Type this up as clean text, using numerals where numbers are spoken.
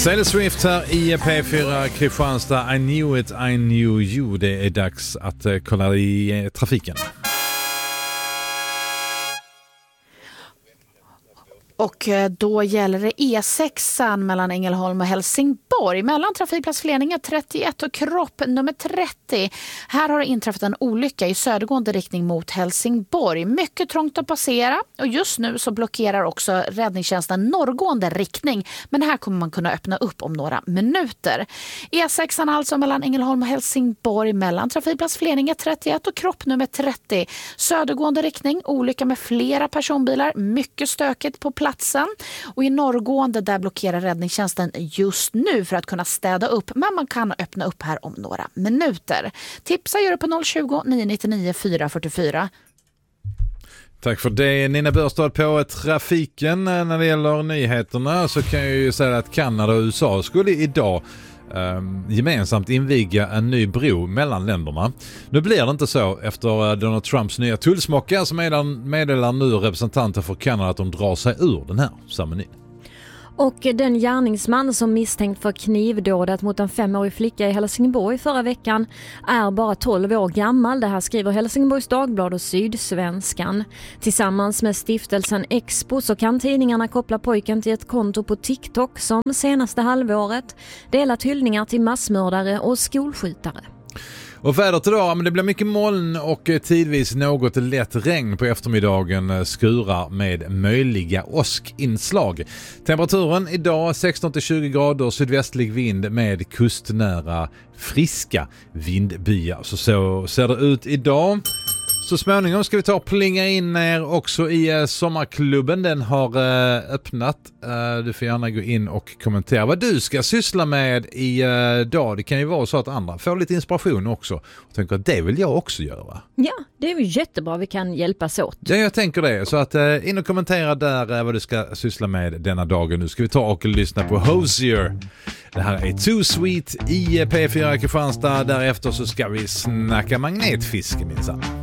Taylor Swift här i P4 Kristianstad. I knew it, I knew you. Det är dags att kolla i trafiken. Och då gäller det E6 mellan Ängelholm och Helsingborg. Mellan trafikplats Fleninge 31 och kropp nummer 30. Här har det inträffat en olycka i södergående riktning mot Helsingborg. Mycket trångt att passera. Och just nu så blockerar också räddningstjänsten norrgående riktning. Men här kommer man kunna öppna upp om några minuter. E6 alltså mellan Ängelholm och Helsingborg. Mellan trafikplats Fleninge 31 och kropp nummer 30. Södergående riktning. Olycka med flera personbilar. Mycket stökigt på platsen. Och i norrgående där blockerar räddningstjänsten just nu för att kunna städa upp. Men man kan öppna upp här om några minuter. Tipsa gör det på 020 999 444. Tack för det, Nina Börstad på trafiken. När det gäller nyheterna så kan jag ju säga att Kanada och USA skulle idag gemensamt inviga en ny bro mellan länderna. Nu blir det inte så efter Donald Trumps nya tullsmocka, som meddelar nu representanter för Kanada att de drar sig ur den här ceremonin. Och den gärningsman som misstänkt för knivdådet mot en 5-årig flicka i Helsingborg förra veckan är bara 12 år gammal. Det här skriver Helsingborgs Dagblad och Sydsvenskan. Tillsammans med stiftelsen Expo så kan tidningarna koppla pojken till ett konto på TikTok som senaste halvåret delat hyllningar till massmördare och skolskjutare. Och vädret idag, men det blir mycket moln och tidvis något lätt regn på eftermiddagen, skurar med möjliga åskinslag. Temperaturen idag 16-20 grader, sydvästlig vind med kustnära friska vindbyar. Så ser det ut idag. Så småningom ska vi ta och plinga in ner också i sommarklubben. Den har öppnat. Du får gärna gå in och kommentera vad du ska syssla med idag. Det kan ju vara så att andra får lite inspiration också. Och tänker att det vill jag också göra. Ja, det är ju jättebra. Vi kan hjälpas åt. Ja, jag tänker det. Så att in och kommentera där vad du ska syssla med denna dagen. Nu ska vi ta och lyssna på Hosier. Det här är Too Sweet i P4 Kristianstad. Därefter så ska vi snacka magnetfiske minsann.